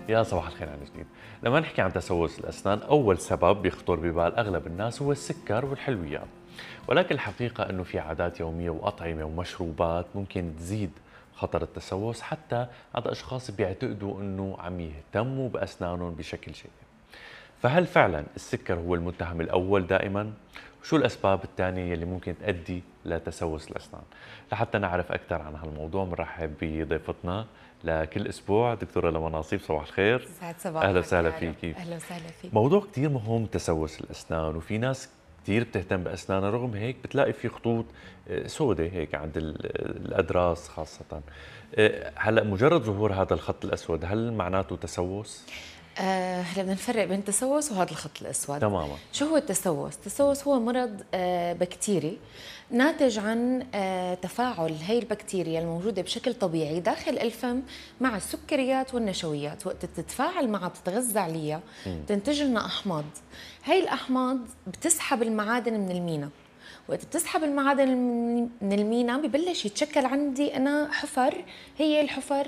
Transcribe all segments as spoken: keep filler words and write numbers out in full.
يا صباح الخير عن جديد. لما نحكي عن تسوس الأسنان، أول سبب بيخطر ببال أغلب الناس هو السكر والحلويات، ولكن الحقيقة أنه في عادات يومية وأطعمة ومشروبات ممكن تزيد خطر التسوس حتى عند أشخاص بيعتقدوا أنه عم يهتموا بأسنانهم بشكل جيد. فهل فعلا السكر هو المتهم الأول دائما؟ وشو الأسباب الثانية اللي ممكن تؤدي لتسوس الأسنان؟ لحتى نعرف أكثر عن هالموضوع بنرحب بضيفتنا لكل أسبوع دكتورة لما نصيب. صباح الخير. سعد صباحك. أهلا وسهلا فيكي. أهلا وسهلا فيك. موضوع كتير مهم تسوس الأسنان، وفي ناس كتير بتهتم بأسنانها، رغم هيك بتلاقي في خطوط سوداء هيك عند الأدراس خاصة. هلا مجرد ظهور هذا الخط الأسود هل معناته تسوس؟ آه، هلا بدنا نفرق بين التسوس وهذا الخط الاسود. تماما. شو هو التسوس؟ التسوس هو مرض آه بكتيري ناتج عن آه تفاعل هي البكتيريا الموجوده بشكل طبيعي داخل الفم مع السكريات والنشويات، وقت تتفاعل معها بتتغذى عليها تنتج لنا احماض. هي الاحماض بتسحب المعادن من المينا، وقت بتسحب المعادن من المينا ببلش يتشكل عندي انا حفر، هي الحفر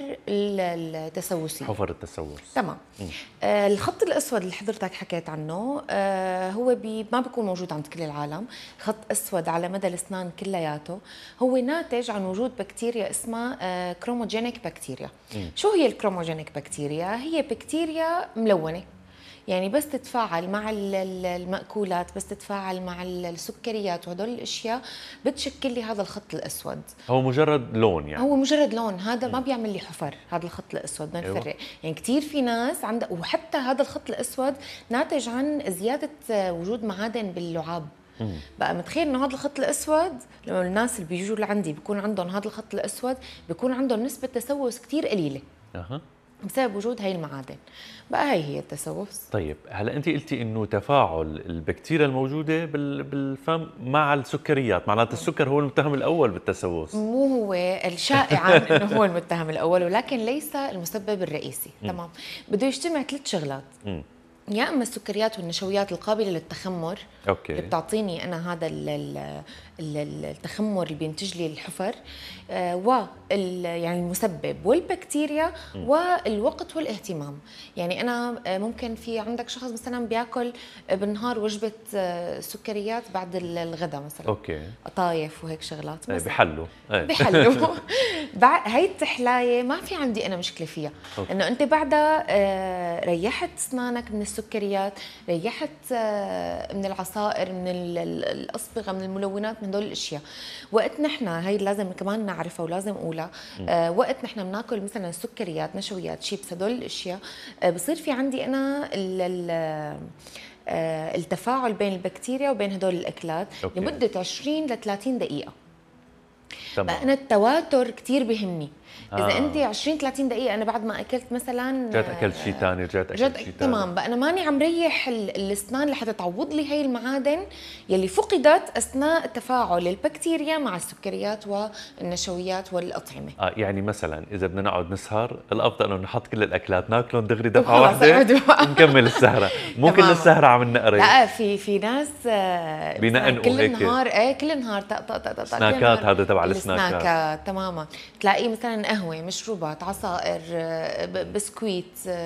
التسوسيه. حفر التسوس. تمام. آه الخط الاسود اللي حضرتك حكيت عنه آه هو بي ما بيكون موجود عند كل العالم، خط اسود على مدى الاسنان كلياته، هو ناتج عن وجود بكتيريا اسمها آه كروموجينيك بكتيريا. م. شو هي الكروموجينيك بكتيريا؟ هي بكتيريا ملونه، يعني بس تتفاعل مع المأكولات، بس تتفاعل مع السكريات وهدول الاشياء بتشكل لي هذا الخط الاسود. هو مجرد لون يعني؟ هو مجرد لون، هذا ما بيعمل لي حفر. هذا الخط الاسود بدنا نفرق. أيوة. يعني كثير في ناس عندها، وحتى هذا الخط الاسود ناتج عن زياده وجود معادن باللعاب. مم. بقى متخيل انه هذا الخط الاسود لما الناس اللي بيجوا لعندي بيكون عندهم هذا الخط الاسود بيكون عندهم نسبه تسوس كثير قليله. اها، بسبب وجود هاي المعادن. بقى هاي هي التسوس. طيب هلا انت قلتي انه تفاعل البكتيريا الموجوده بالفم مع السكريات، معناته السكر هو المتهم الاول بالتسوس. مو هو الشائع انه هو المتهم الاول، ولكن ليس المسبب الرئيسي. م. تمام. بده يجتمع ثلاث شغلات. م. يا اما السكريات والنشويات القابله للتخمر، أوكي. اللي بتعطيني انا هذا التخمر اللي بينتج لي الحفر، آه و يعني المسبب والبكتيريا م. والوقت والاهتمام. يعني انا ممكن في عندك شخص مثلا بياكل بالنهار وجبه سكريات بعد الغداء مثلا، اوكي، قطايف وهيك شغلات بحلوا بحلوا هي التحلايه ما في عندي انا مشكله فيها، أوكي. انه انت بعدها آه ريحت اسنانك من السكريات، ريحت آه من العصائر، من الاصبغه، من الملونات، من دول الاشياء. وقت نحن هي لازم كمان نعرفها ولازم اقولها، آه وقت نحن بناكل مثلا سكريات، نشويات، شيبس، هدول الاشياء، آه بصير في عندي انا ال ال آه التفاعل بين البكتيريا وبين هدول الاكلات، أوكي. لمده عشرين ل ثلاثين دقيقه. تمام. انا التواتر كثير بهمني. اذا آه. انت عشرين ثلاثين دقيقه انا بعد ما اكلت مثلا رجعت اكلت شيء ثاني، رجعت اكلت شيء ثاني، تمام، بقى انا ماني عم ريح الاسنان لحتى تعوض لي هي المعادن يلي فقدت اثناء تفاعل البكتيريا مع السكريات والنشويات والاطعمه. اه يعني مثلا اذا بدنا نقعد نسهر، الافضل انه نحط كل الاكلات ناكلهم دغري دفعه واحده ونكمل السهره. مو كل السهره عم نقري. لا، في في ناس بينقنقوا كل النهار، ايه كل النهار طق طق طق سناكات. هذا تبع السناكات. تماما. تلاقي مثلا قهوه، مشروبات، عصائر، بسكويت،